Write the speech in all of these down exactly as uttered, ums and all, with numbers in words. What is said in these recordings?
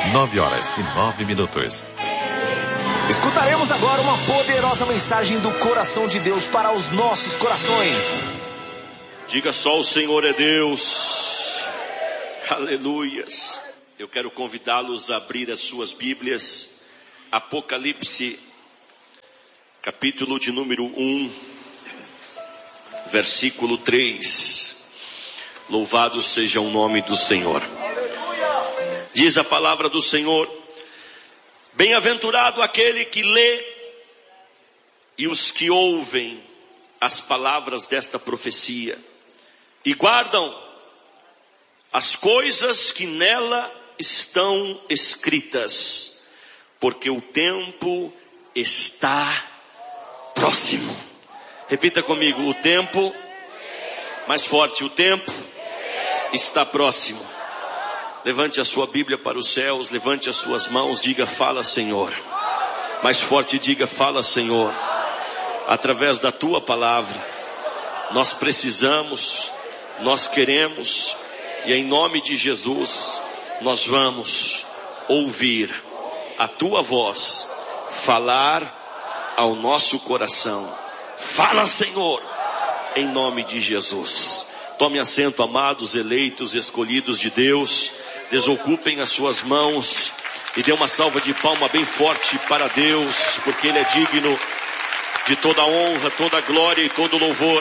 nove horas e nove minutos. Escutaremos agora uma poderosa mensagem do coração de Deus para os nossos corações. Diga só: o Senhor é Deus. Aleluias. Eu quero convidá-los a abrir as suas Bíblias. Apocalipse, capítulo de número um, versículo três. Louvado seja o nome do Senhor. Diz a palavra do Senhor: bem-aventurado aquele que lê e os que ouvem as palavras desta profecia e guardam as coisas que nela estão escritas, porque o tempo está próximo. Repita comigo: o tempo, mais forte, o tempo está próximo. Levante a sua Bíblia para os céus, levante as suas mãos, diga: fala, Senhor. Mais forte, diga: fala, Senhor. Através da tua palavra, nós precisamos, nós queremos, e em nome de Jesus, nós vamos ouvir a tua voz falar ao nosso coração. Fala, Senhor, em nome de Jesus. Tome assento, amados, eleitos, escolhidos de Deus. Desocupem as suas mãos e dê uma salva de palma bem forte para Deus, porque Ele é digno de toda honra, toda glória e todo louvor.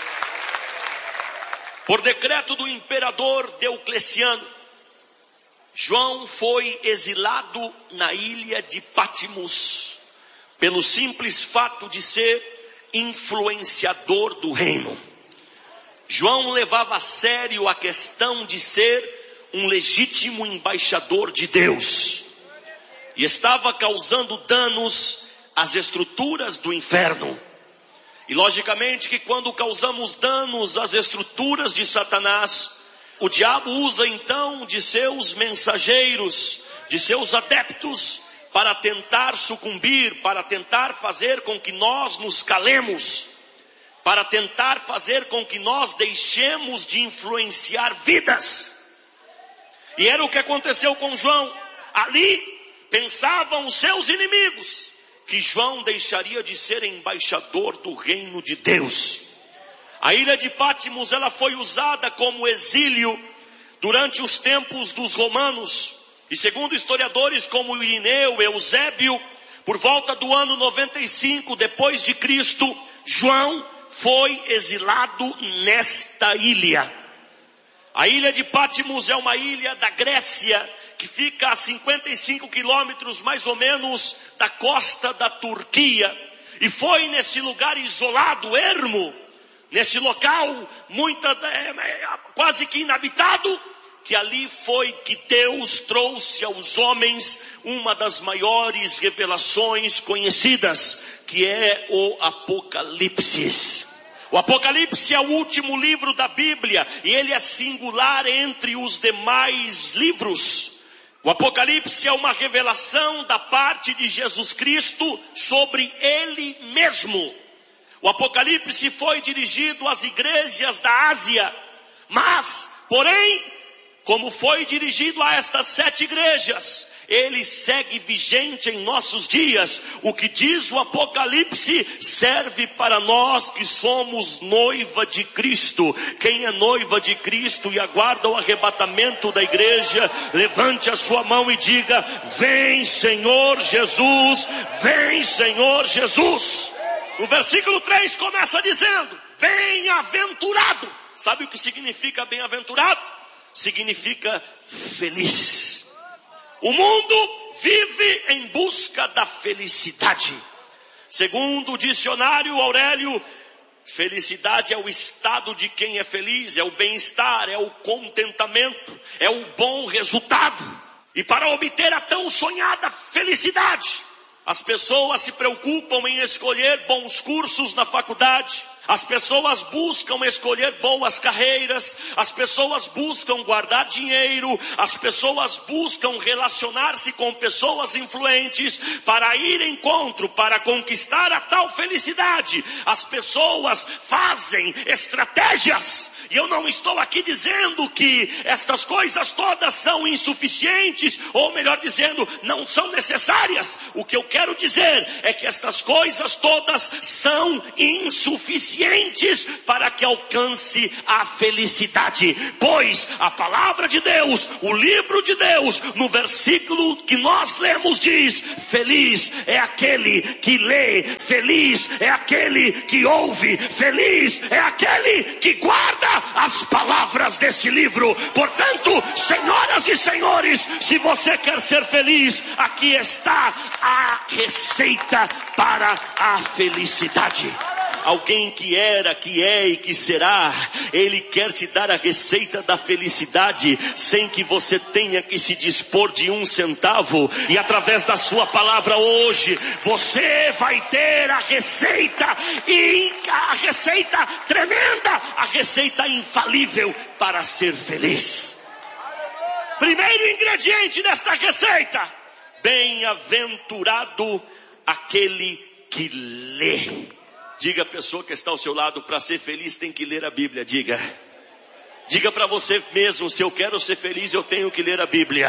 Por decreto do imperador Diocleciano, João foi exilado na ilha de Patmos, pelo simples fato de ser influenciador do reino. João levava a sério a questão de ser um legítimo embaixador de Deus, e estava causando danos às estruturas do inferno. E logicamente que quando causamos danos às estruturas de Satanás, o diabo usa então de seus mensageiros, de seus adeptos, para tentar sucumbir, para tentar fazer com que nós nos calemos, para tentar fazer com que nós deixemos de influenciar vidas. E era o que aconteceu com João. Ali pensavam os seus inimigos que João deixaria de ser embaixador do reino de Deus. A ilha de Patmos, ela foi usada como exílio durante os tempos dos romanos. E segundo historiadores como Irineu, Eusébio, por volta do ano noventa e cinco depois de Cristo, João foi exilado nesta ilha. A ilha de Patmos é uma ilha da Grécia, que fica a cinquenta e cinco quilômetros mais ou menos da costa da Turquia. E foi nesse lugar isolado, ermo, nesse local muita, é, quase que inabitado, que ali foi que Deus trouxe aos homens uma das maiores revelações conhecidas, que é o Apocalipse. O Apocalipse é o último livro da Bíblia e ele é singular entre os demais livros. O Apocalipse é uma revelação da parte de Jesus Cristo sobre Ele mesmo. O Apocalipse foi dirigido às igrejas da Ásia, mas, porém, como foi dirigido a estas sete igrejas, ele segue vigente em nossos dias. O que diz o Apocalipse serve para nós que somos noiva de Cristo. Quem é noiva de Cristo e aguarda o arrebatamento da igreja, levante a sua mão e diga: vem, Senhor Jesus, vem, Senhor Jesus. O versículo três começa dizendo: bem-aventurado. Sabe o que significa bem-aventurado? Significa feliz. O mundo vive em busca da felicidade. Segundo o dicionário Aurélio, felicidade é o estado de quem é feliz, é o bem-estar, é o contentamento, é o bom resultado. E para obter a tão sonhada felicidade, as pessoas se preocupam em escolher bons cursos na faculdade, As pessoas buscam escolher boas carreiras, as pessoas buscam guardar dinheiro, as pessoas buscam relacionar-se com pessoas influentes para ir em encontro, para conquistar a tal felicidade. As pessoas fazem estratégias. E eu não estou aqui dizendo que estas coisas todas são insuficientes, ou melhor dizendo, não são necessárias. O que eu quero dizer é que estas coisas todas são insuficientes para que alcance a felicidade. Pois a palavra de Deus, o livro de Deus, no versículo que nós lemos diz: feliz é aquele que lê, feliz é aquele que ouve, feliz é aquele que guarda as palavras deste livro. Portanto, senhoras e senhores, se você quer ser feliz, aqui está a receita para a felicidade. Alguém que era, que é e que será, ele quer te dar a receita da felicidade, sem que você tenha que se dispor de um centavo. E através da sua palavra hoje, você vai ter a receita, e a receita tremenda, a receita infalível para ser feliz. Primeiro ingrediente desta receita: bem-aventurado aquele que lê. Diga à pessoa que está ao seu lado: para ser feliz tem que ler a Bíblia. Diga. Diga para você mesmo: se eu quero ser feliz, eu tenho que ler a Bíblia.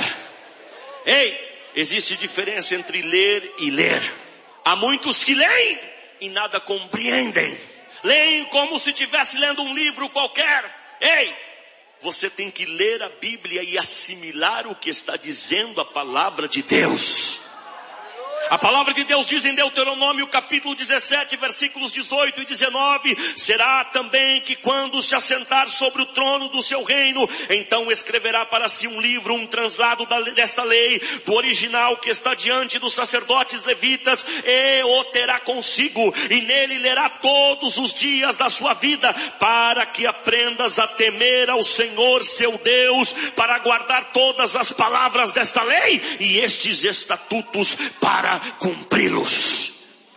Ei, existe diferença entre ler e ler. Há muitos que leem e nada compreendem. Leem como se estivesse lendo um livro qualquer. Ei, você tem que ler a Bíblia e assimilar o que está dizendo a palavra de Deus. A palavra de Deus diz em Deuteronômio capítulo dezessete, versículos dezoito e dezenove: será também que quando se assentar sobre o trono do seu reino, então escreverá para si um livro, um translado da, desta lei, do original que está diante dos sacerdotes levitas, e o terá consigo, e nele lerá todos os dias da sua vida, para que aprendas a temer ao Senhor seu Deus, para guardar todas as palavras desta lei e estes estatutos para cumpri-los.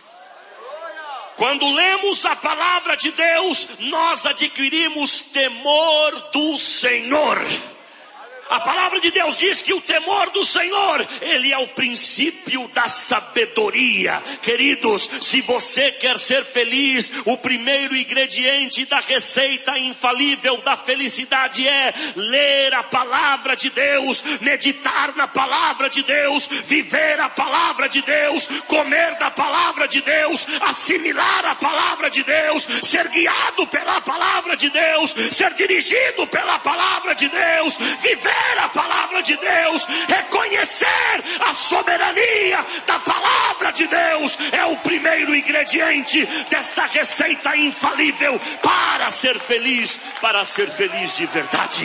Quando lemos a palavra de Deus, nós adquirimos temor do Senhor. A palavra de Deus diz que o temor do Senhor, ele é o princípio da sabedoria. Queridos, se você quer ser feliz, o primeiro ingrediente da receita infalível da felicidade é ler a palavra de Deus, meditar na palavra de Deus, viver a palavra de Deus, comer da palavra de Deus, assimilar a palavra de Deus, ser guiado pela palavra de Deus, ser dirigido pela palavra de Deus, viver a palavra de Deus, reconhecer a soberania da palavra de Deus, é o primeiro ingrediente desta receita infalível para ser feliz, para ser feliz de verdade.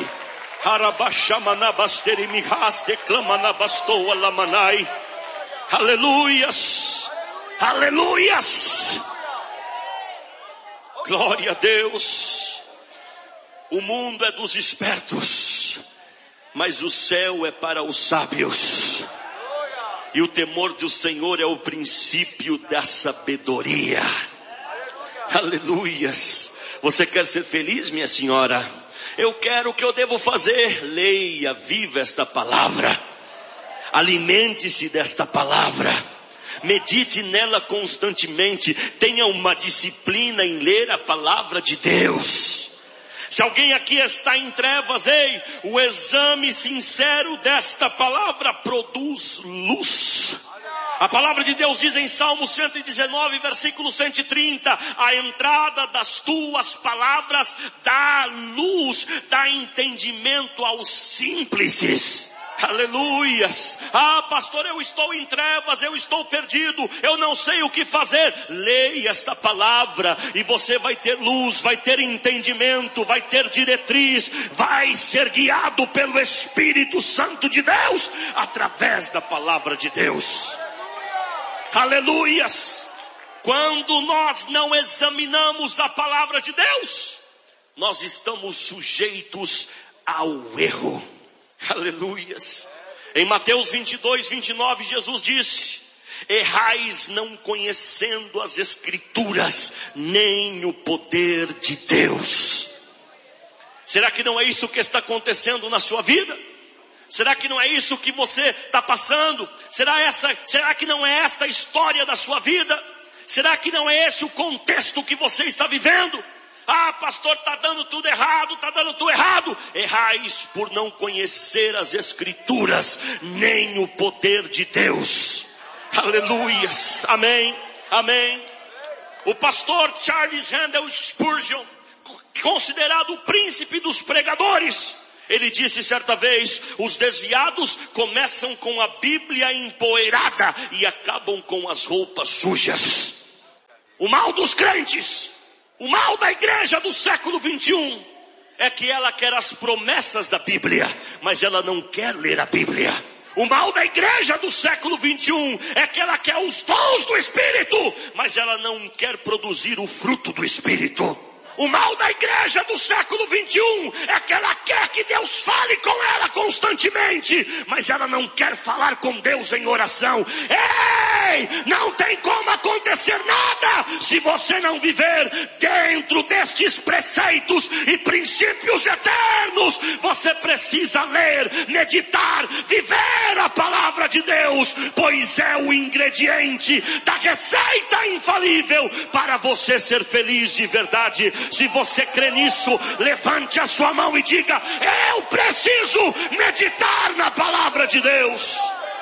Aleluias, aleluias, glória a Deus. O mundo é dos espertos, mas o céu é para os sábios. E o temor do Senhor é o princípio da sabedoria. Aleluias. Você quer ser feliz, minha senhora? Eu quero. O que eu devo fazer? Leia, viva esta palavra. Alimente-se desta palavra. Medite nela constantemente. Tenha uma disciplina em ler a palavra de Deus. Se alguém aqui está em trevas, ei, o exame sincero desta palavra produz luz. A palavra de Deus diz em Salmo cento e dezenove, versículo cento e trinta, a entrada das tuas palavras dá luz, dá entendimento aos simples. Aleluias. Ah, pastor, eu estou em trevas, eu estou perdido, eu não sei o que fazer. Leia esta palavra e você vai ter luz, vai ter entendimento, vai ter diretriz, vai ser guiado pelo Espírito Santo de Deus através da palavra de Deus. Aleluias. Quando nós não examinamos a palavra de Deus, nós estamos sujeitos ao erro. Aleluias. Em Mateus vinte e dois, vinte e nove, Jesus disse: Errais não conhecendo as Escrituras, nem o poder de Deus. Será que não é isso que está acontecendo na sua vida? Será que não é isso que você está passando? Será, essa, será que não é esta a história da sua vida? Será que não é esse o contexto que você está vivendo? Ah, pastor, está dando tudo errado, está dando tudo errado. Errais por não conhecer as Escrituras, nem o poder de Deus. Aleluias, amém, amém. O pastor Charles Handel Spurgeon, considerado o príncipe dos pregadores, ele disse certa vez: os desviados começam com a Bíblia empoeirada e acabam com as roupas sujas. O mal dos crentes, o mal da igreja do século vinte e um, é que ela quer as promessas da Bíblia, mas ela não quer ler a Bíblia. O mal da igreja do século vinte e um é que ela quer os dons do Espírito, mas ela não quer produzir o fruto do Espírito. O mal da igreja do século vinte e um é que ela quer que Deus fale com ela constantemente, mas ela não quer falar com Deus em oração. Ei, não tem como acontecer nada se você não viver dentro destes preceitos e princípios eternos. Você precisa ler, meditar, viver a palavra de Deus, pois é o ingrediente da receita infalível para você ser feliz de verdade. Se você crê nisso, levante a sua mão e diga: eu preciso meditar na palavra de Deus.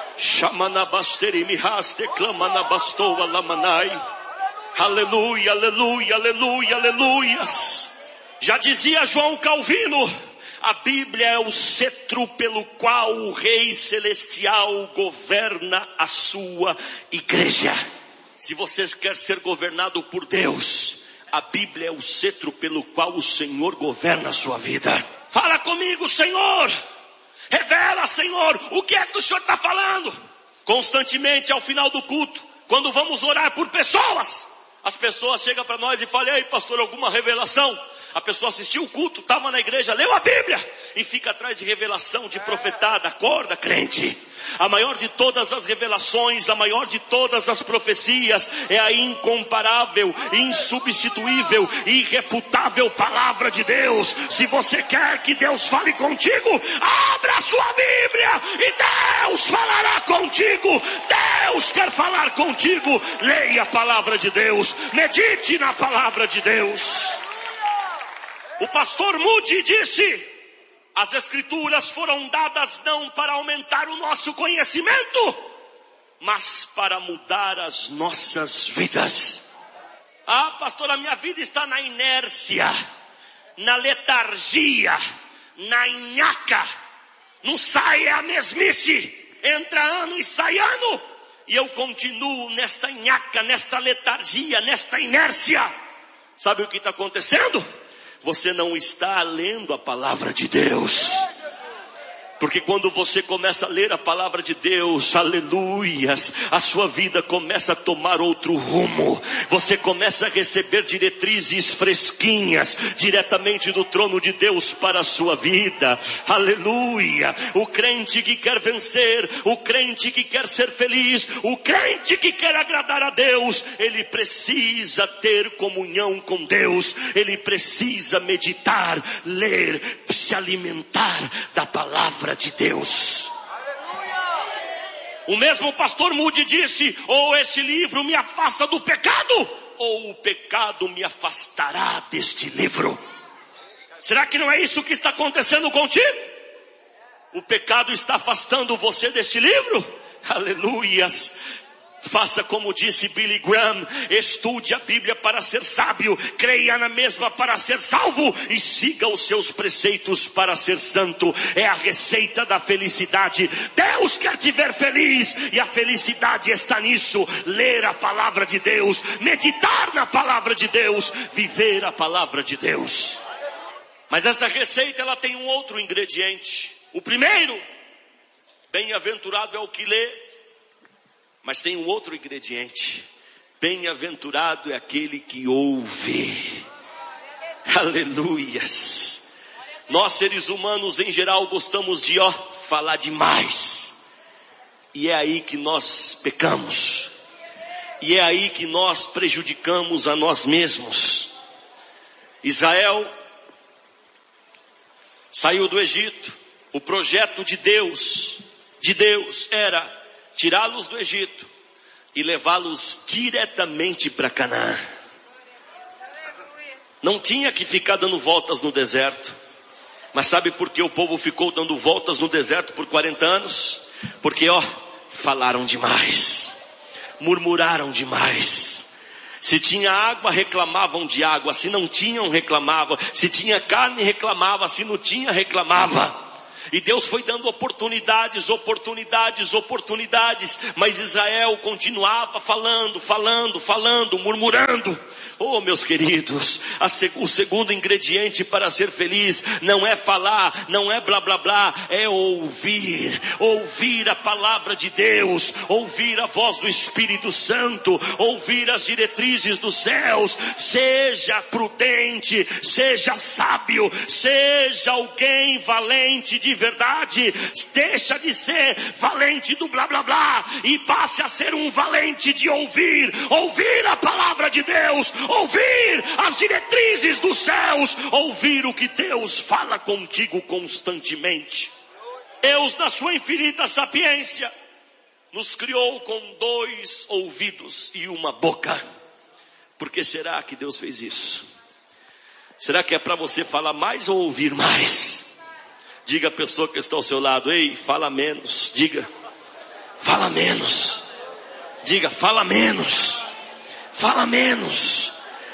Aleluia, aleluia, aleluia, aleluias. Já dizia João Calvino: a Bíblia é o cetro pelo qual o Rei Celestial governa a sua igreja. Se você quer ser governado por Deus, a Bíblia é o cetro pelo qual o Senhor governa a sua vida. Fala comigo, Senhor. Revela, Senhor, o que é que o Senhor está falando. Constantemente ao final do culto, quando vamos orar por pessoas, as pessoas chegam para nós e falam: ei, pastor, alguma revelação? A pessoa assistiu o culto, estava na igreja, leu a Bíblia e fica atrás de revelação, de profetada. Acorda, crente. A maior de todas as revelações, a maior de todas as profecias é a incomparável, insubstituível e irrefutável palavra de Deus. Se você quer que Deus fale contigo, abra a sua Bíblia e Deus falará contigo. Deus quer falar contigo. Leia a palavra de Deus, medite na palavra de Deus. O pastor Moody disse: as Escrituras foram dadas não para aumentar o nosso conhecimento, mas para mudar as nossas vidas. Ah, pastor, a minha vida está na inércia, na letargia, na nhaca. Não sai, é a mesmice. Entra ano e sai ano, e eu continuo nesta nhaca, nesta letargia, nesta inércia. Sabe o que está acontecendo? Você não está lendo a palavra de Deus. Porque quando você começa a ler a palavra de Deus, aleluias, a sua vida começa a tomar outro rumo. Você começa a receber diretrizes fresquinhas, diretamente do trono de Deus para a sua vida. Aleluia. O crente que quer vencer, o crente que quer ser feliz, o crente que quer agradar a Deus, ele precisa ter comunhão com Deus. Ele precisa meditar, ler, se alimentar da palavra de Deus. O mesmo pastor Moody disse: ou esse livro me afasta do pecado, ou o pecado me afastará deste livro. Será que não é isso que está acontecendo contigo? O pecado está afastando você deste livro? Aleluias. Faça como disse Billy Graham: estude a Bíblia para ser sábio, creia na mesma para ser salvo e siga os seus preceitos para ser santo. É a receita da felicidade. Deus quer te ver feliz e a felicidade está nisso. Ler a palavra de Deus, meditar na palavra de Deus, viver a palavra de Deus. Mas essa receita, ela tem um outro ingrediente. O primeiro: bem-aventurado é o que lê. Mas tem um outro ingrediente: bem-aventurado é aquele que ouve. Aleluias. Nós seres humanos em geral gostamos de ó, falar demais. E é aí que nós pecamos. E é aí que nós prejudicamos a nós mesmos. Israel saiu do Egito. O projeto de Deus, de Deus era tirá-los do Egito e levá-los diretamente para Canaã. Não tinha que ficar dando voltas no deserto. Mas sabe por que o povo ficou dando voltas no deserto por quarenta anos? Porque, ó, falaram demais, murmuraram demais. Se tinha água, reclamavam de água. Se não tinham, reclamavam. Se tinha carne, reclamava. Se não tinha, reclamava. E Deus foi dando oportunidades, oportunidades, oportunidades. Mas Israel continuava falando, falando, falando, murmurando. Oh, meus queridos, a seg- o segundo ingrediente para ser feliz não é falar, não é blá blá blá, é ouvir. Ouvir a palavra de Deus, ouvir a voz do Espírito Santo, ouvir as diretrizes dos céus. Seja prudente, seja sábio, seja alguém valente de verdade. Deixa de ser valente do blá blá blá e passe a ser um valente de ouvir. Ouvir a palavra de Deus, ouvir as diretrizes dos céus, ouvir o que Deus fala contigo constantemente. Deus, na sua infinita sapiência, nos criou com dois ouvidos e uma boca. Por que será que Deus fez isso? Será que é para você falar mais ou ouvir mais? Diga à pessoa que está ao seu lado: ei, fala menos. Diga, fala menos. Diga, fala menos. Fala menos.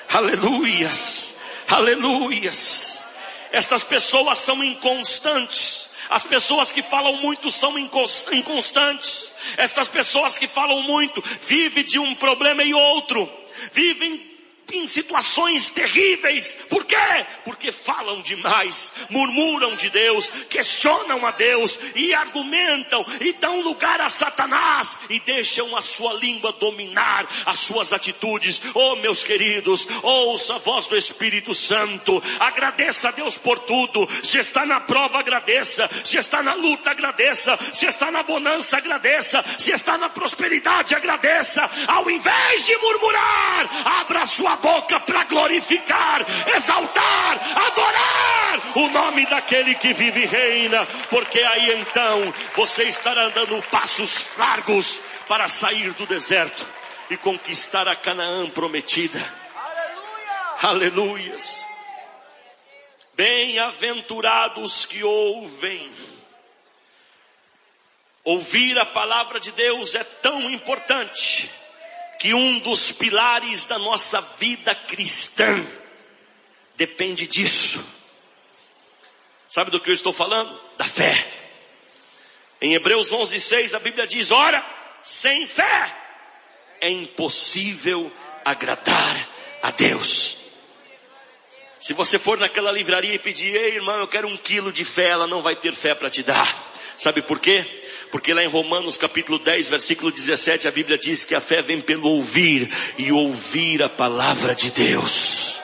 Aleluias, aleluias. Estas pessoas são inconstantes. As pessoas que falam muito são inconstantes. Estas pessoas que falam muito vivem de um problema e outro. Vivem em situações terríveis. Por quê? Porque falam demais, murmuram de Deus, questionam a Deus e argumentam e dão lugar a Satanás e deixam a sua língua dominar as suas atitudes. Oh, meus queridos, ouça a voz do Espírito Santo. Agradeça a Deus por tudo. Se está na prova, agradeça. Se está na luta, agradeça. Se está na bonança, agradeça. Se está na prosperidade, agradeça. Ao invés de murmurar, abra sua boca para glorificar, exaltar, adorar o nome daquele que vive e reina. Porque aí então você estará dando passos largos para sair do deserto e conquistar a Canaã prometida. Aleluia! Aleluias! Bem-aventurados que ouvem. Ouvir a palavra de Deus é tão importante que um dos pilares da nossa vida cristã depende disso. Sabe do que eu estou falando? Da fé. Em Hebreus onze, seis a Bíblia diz: ora, sem fé é impossível agradar a Deus. Se você for naquela livraria e pedir: ei, irmão, eu quero um quilo de fé, ela não vai ter fé para te dar. Sabe por quê? Porque lá em Romanos capítulo dez, versículo dezessete, a Bíblia diz que a fé vem pelo ouvir, e ouvir a palavra de Deus.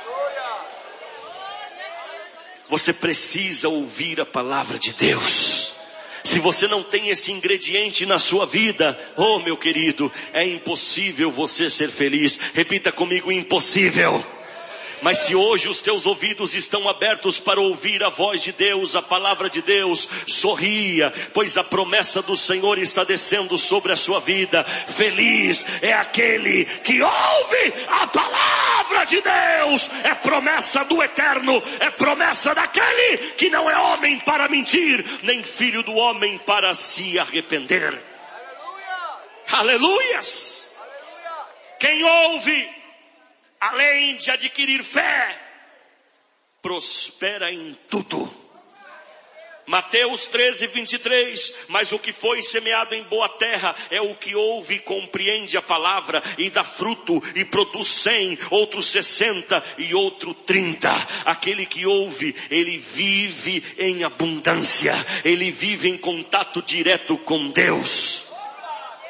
Você precisa ouvir a palavra de Deus. Se você não tem esse ingrediente na sua vida, oh meu querido, é impossível você ser feliz. Repita comigo: impossível. Mas se hoje os teus ouvidos estão abertos para ouvir a voz de Deus, a palavra de Deus, sorria, pois a promessa do Senhor está descendo sobre a sua vida. Feliz é aquele que ouve a palavra de Deus. É promessa do Eterno, é promessa daquele que não é homem para mentir, nem filho do homem para se arrepender. Aleluia! Aleluias! Aleluia! Quem ouve, além de adquirir fé, prospera em tudo. Mateus treze, vinte e três, mas o que foi semeado em boa terra é o que ouve e compreende a palavra e dá fruto e produz cem, outro sessenta e outro trinta. Aquele que ouve, ele vive em abundância, ele vive em contato direto com Deus.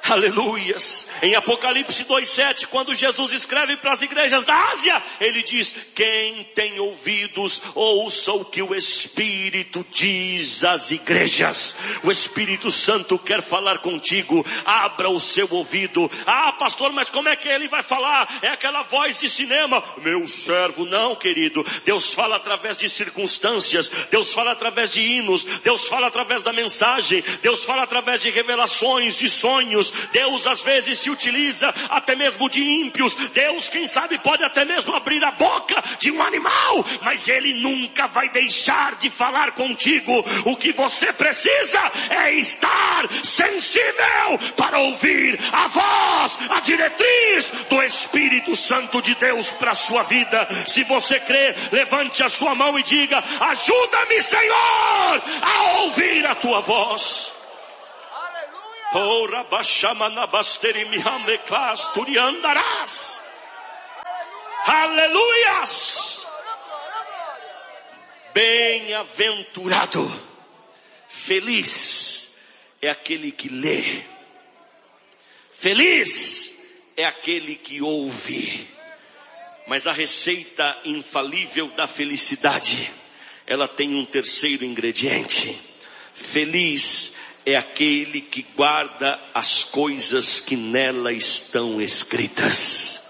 Aleluias. Em Apocalipse dois, sete, quando Jesus escreve para as igrejas da Ásia, ele diz: quem tem ouvidos, ouça o que o Espírito diz às igrejas. O Espírito Santo quer falar contigo. Abra o seu ouvido. Ah, pastor, mas como é que ele vai falar? É aquela voz de cinema. Meu servo, não, querido. Deus fala através de circunstâncias. Deus fala através de hinos. Deus fala através da mensagem. Deus fala através de revelações, de sonhos. Deus às vezes se utiliza até mesmo de ímpios. Deus, quem sabe, pode até mesmo abrir a boca de um animal, mas Ele nunca vai deixar de falar contigo. O que você precisa é estar sensível para ouvir a voz, a diretriz do Espírito Santo de Deus para a sua vida. Se você crê, levante a sua mão e diga: ajuda-me, Senhor, a ouvir a tua voz. Oh, Rabashamanabasteri Mihame Klas Turiandarás. Aleluias. Bem-aventurado, feliz é aquele que lê. Feliz é aquele que ouve. Mas a receita infalível da felicidade, ela tem um terceiro ingrediente. Feliz é aquele que guarda as coisas que nela estão escritas.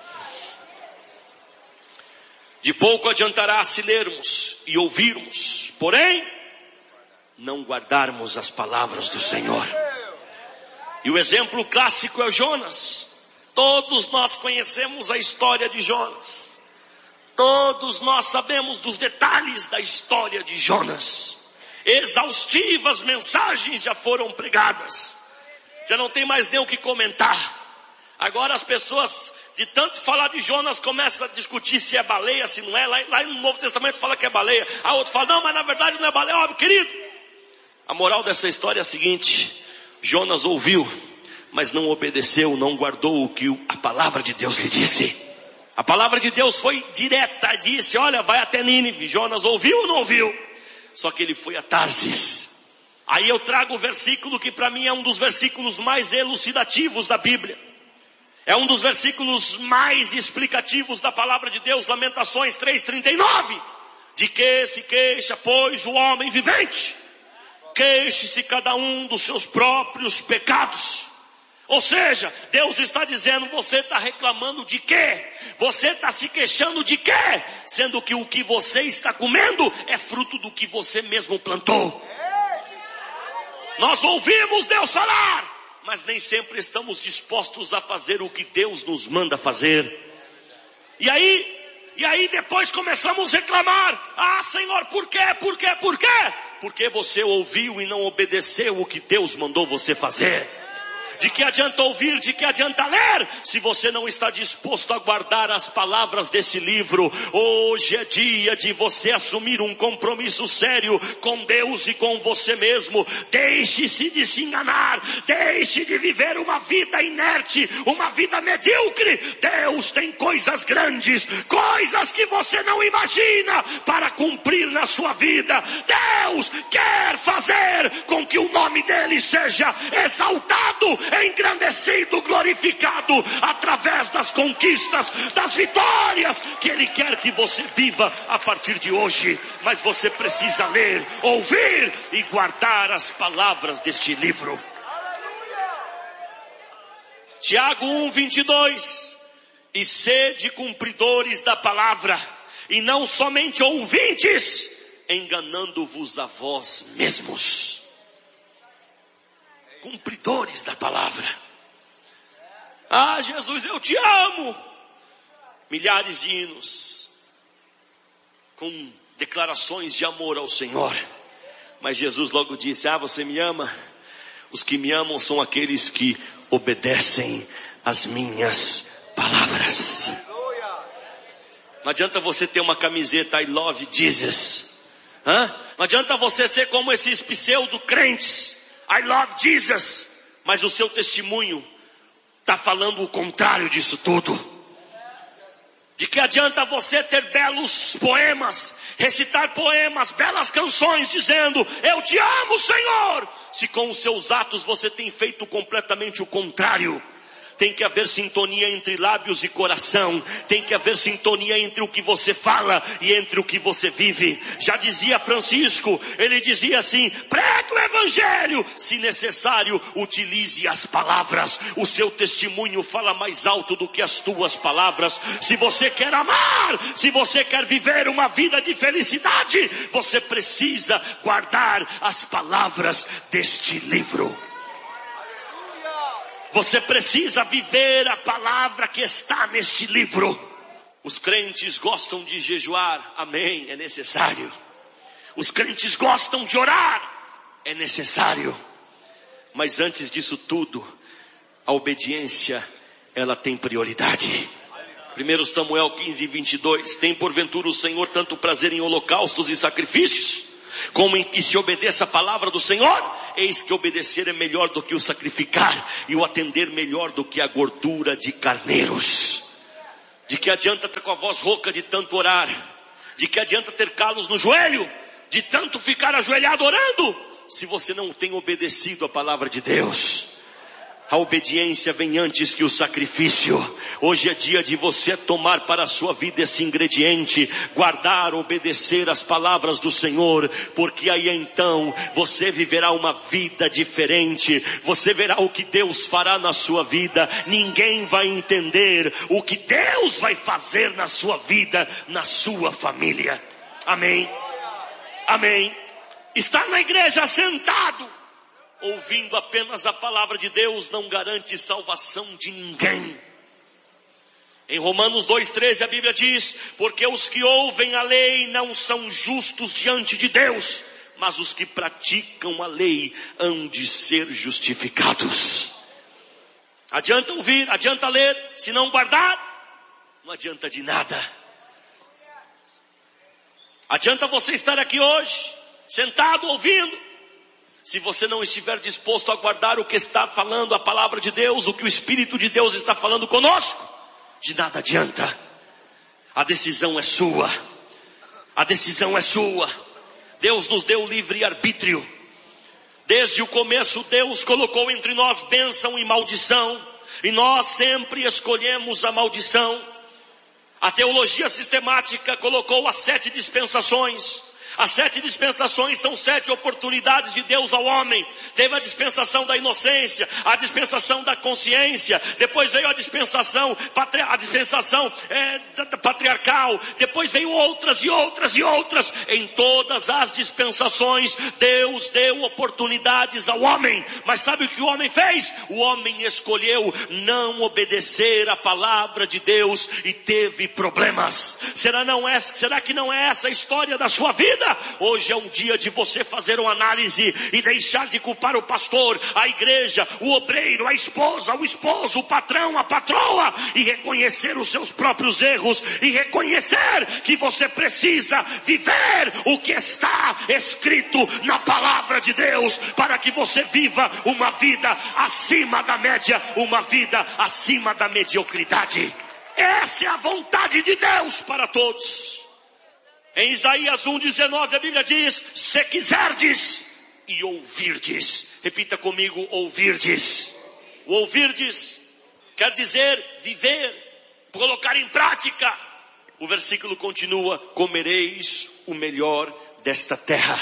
De pouco adiantará se lermos e ouvirmos, porém, não guardarmos as palavras do Senhor. E o exemplo clássico é Jonas. Todos nós conhecemos a história de Jonas. Todos nós sabemos dos detalhes da história de Jonas. Exaustivas mensagens já foram pregadas. Já não tem mais nem o que comentar. Agora as pessoas, de tanto falar de Jonas, começam a discutir se é baleia, se não é. Lá, lá no Novo Testamento fala que é baleia. A outro fala, não, mas na verdade não é baleia. Ó, querido, a moral dessa história é a seguinte: Jonas ouviu, mas não obedeceu, não guardou o que a palavra de Deus lhe disse. A palavra de Deus foi direta, disse: olha, vai até Nínive. Jonas ouviu ou não ouviu? Só que ele foi a Tarsis. Aí eu trago o versículo que para mim é um dos versículos mais elucidativos da Bíblia. É um dos versículos mais explicativos da palavra de Deus. Lamentações três, trinta e nove. De que se queixa, pois, o homem vivente? Queixe-se cada um dos seus próprios pecados. Ou seja, Deus está dizendo: você está reclamando de quê? Você está se queixando de quê? Sendo que o que você está comendo é fruto do que você mesmo plantou. Nós ouvimos Deus falar, mas nem sempre estamos dispostos a fazer o que Deus nos manda fazer. E aí, e aí depois começamos a reclamar: ah, Senhor, por quê, por quê, por quê? Porque você ouviu e não obedeceu o que Deus mandou você fazer. De que adianta ouvir, de que adianta ler, se você não está disposto a guardar as palavras desse livro? Hoje é dia de você assumir um compromisso sério com Deus e com você mesmo. Deixe-se de se enganar, deixe de viver uma vida inerte, uma vida medíocre. Deus tem coisas grandes, coisas que você não imagina para cumprir na sua vida. Deus quer fazer com que o nome dele seja exaltado, engrandecido, glorificado, através das conquistas, das vitórias que Ele quer que você viva a partir de hoje. Mas você precisa ler, ouvir e guardar as palavras deste livro. Tiago um, vinte e dois. E sede cumpridores da palavra, e não somente ouvintes, enganando-vos a vós mesmos. Cumpridores da palavra. Ah, Jesus, eu te amo. Milhares de hinos com declarações de amor ao Senhor. Mas Jesus logo disse: ah, você me ama? Os que me amam são aqueles que obedecem às minhas palavras. Não adianta você ter uma camiseta I love Jesus. Hã? Não adianta você ser como esses pseudo crentes, I love Jesus, mas o seu testemunho está falando o contrário disso tudo. De que adianta você ter belos poemas, recitar poemas, belas canções, dizendo, eu te amo, Senhor, se com os seus atos você tem feito completamente o contrário. Tem que haver sintonia entre lábios e coração. Tem que haver sintonia entre o que você fala e entre o que você vive. Já dizia Francisco, ele dizia assim, pregue o evangelho, se necessário, utilize as palavras. O seu testemunho fala mais alto do que as tuas palavras. Se você quer amar, se você quer viver uma vida de felicidade, você precisa guardar as palavras deste livro. Você precisa viver a palavra que está neste livro. Os crentes gostam de jejuar, amém, é necessário. Os crentes gostam de orar, é necessário. Mas antes disso tudo, a obediência, ela tem prioridade. primeiro Samuel quinze, vinte e dois, tem porventura o Senhor tanto prazer em holocaustos e sacrifícios, como em que se obedeça a palavra do Senhor? Eis que obedecer é melhor do que o sacrificar, e o atender melhor do que a gordura de carneiros. De que adianta ter com a voz rouca de tanto orar? De que adianta ter calos no joelho, de tanto ficar ajoelhado orando, se você não tem obedecido a palavra de Deus? A obediência vem antes que o sacrifício. Hoje é dia de você tomar para a sua vida esse ingrediente, guardar, obedecer as palavras do Senhor, porque aí então você viverá uma vida diferente. Você verá o que Deus fará na sua vida. Ninguém vai entender o que Deus vai fazer na sua vida, na sua família. Amém? Amém? Estar na igreja sentado, ouvindo apenas a palavra de Deus, não garante salvação de ninguém. Em Romanos dois, treze a Bíblia diz, porque os que ouvem a lei não são justos diante de Deus, mas os que praticam a lei hão de ser justificados. Adianta ouvir, adianta ler, se não guardar, não adianta de nada. Adianta você estar aqui hoje, sentado ouvindo, se você não estiver disposto a guardar o que está falando a palavra de Deus, o que o Espírito de Deus está falando conosco, de nada adianta. A decisão é sua. A decisão é sua. Deus nos deu livre arbítrio. Desde o começo Deus colocou entre nós bênção e maldição, e nós sempre escolhemos a maldição. A teologia sistemática colocou as sete dispensações. As sete dispensações são sete oportunidades de Deus ao homem. Teve a dispensação da inocência, a dispensação da consciência, depois veio a dispensação, a dispensação é, patriarcal, depois veio outras e outras e outras. Em todas as dispensações, Deus deu oportunidades ao homem. Mas sabe o que o homem fez? O homem escolheu não obedecer a palavra de Deus e teve problemas. Será, não é, será que não é essa a história da sua vida? Hoje é um dia de você fazer uma análise e deixar de culpar o pastor, a igreja, o obreiro, a esposa, o esposo, o patrão, a patroa, e reconhecer os seus próprios erros e reconhecer que você precisa viver o que está escrito na palavra de Deus, para que você viva uma vida acima da média, uma vida acima da mediocridade. Essa é a vontade de Deus para todos. Em Isaías um, dezenove, a Bíblia diz, se quiserdes e ouvirdes. Repita comigo, ouvirdes. O ouvirdes quer dizer viver, colocar em prática. O versículo continua, comereis o melhor desta terra.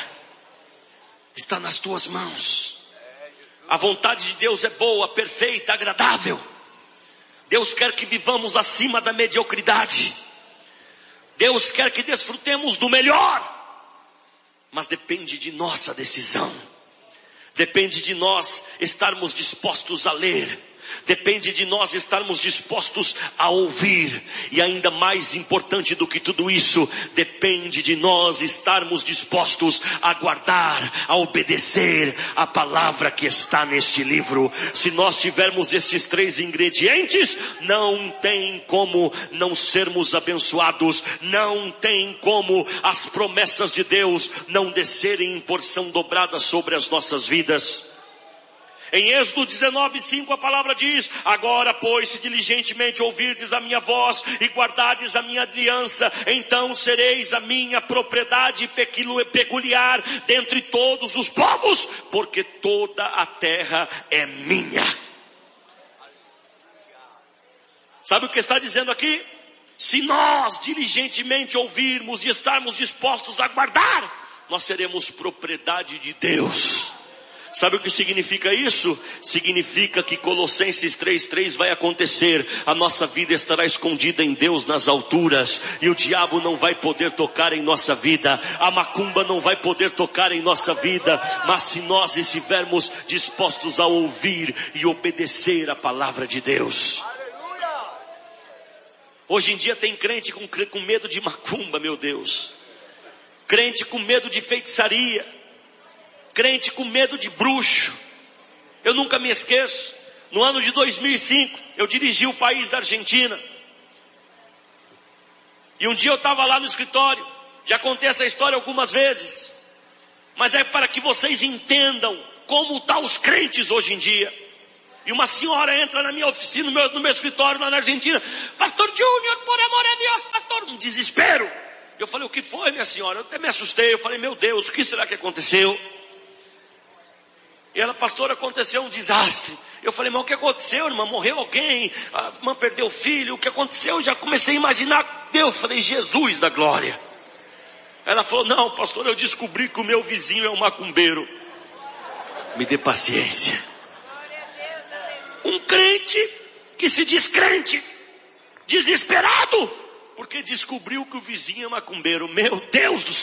Está nas tuas mãos. A vontade de Deus é boa, perfeita, agradável. Deus quer que vivamos acima da mediocridade. Deus quer que desfrutemos do melhor, mas depende de nossa decisão. Depende de nós estarmos dispostos a ler. Depende de nós estarmos dispostos a ouvir. E ainda mais importante do que tudo isso, depende de nós estarmos dispostos a guardar, a obedecer a palavra que está neste livro. Se nós tivermos esses três ingredientes, não tem como não sermos abençoados. Não tem como as promessas de Deus não descerem em porção dobrada sobre as nossas vidas. Em Êxodo dezenove, cinco a palavra diz: agora pois se diligentemente ouvirdes a minha voz e guardardes a minha aliança, então sereis a minha propriedade peculiar dentre todos os povos, porque toda a terra é minha. Sabe o que está dizendo aqui? Se nós diligentemente ouvirmos e estarmos dispostos a guardar, nós seremos propriedade de Deus. Sabe o que significa isso? Significa que Colossenses três, três vai acontecer. A nossa vida estará escondida em Deus nas alturas, e o diabo não vai poder tocar em nossa vida, a macumba não vai poder tocar em nossa vida. Mas se nós estivermos dispostos a ouvir e obedecer a palavra de Deus. Hoje em dia tem crente com, com medo de macumba, meu Deus. Crente com medo de feitiçaria. Crente com medo de bruxo. Eu nunca me esqueço. No ano de dois mil e cinco, eu dirigi o país da Argentina. E um dia eu estava lá no escritório. Já contei essa história algumas vezes. Mas é para que vocês entendam como estão os crentes hoje em dia. E uma senhora entra na minha oficina, no meu, no meu escritório lá na Argentina. Pastor Júnior, por amor a Deus, pastor. Um desespero. Eu falei, o que foi, minha senhora? Eu até me assustei. Eu falei, meu Deus, o que será que aconteceu? E ela, pastor, aconteceu um desastre. Eu falei, mas o que aconteceu, irmã? Morreu alguém? A irmã perdeu o filho? O que aconteceu? Eu já comecei a imaginar. Deus, falei, Jesus da glória. Ela falou, não, pastor, eu descobri que o meu vizinho é um macumbeiro. Me dê paciência. Um crente que se diz crente, desesperado, porque descobriu que o vizinho é macumbeiro. Meu Deus do céu.